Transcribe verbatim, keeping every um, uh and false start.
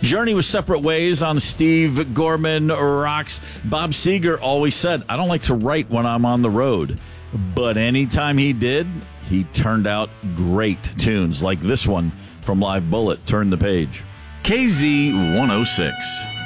Journey was separate ways on Steve Gorman Rocks. Bob Seger always said, I don't like to write when I'm on the road. But anytime he did, he turned out great tunes like this one from Live Bullet, Turn the Page. K Z one oh six.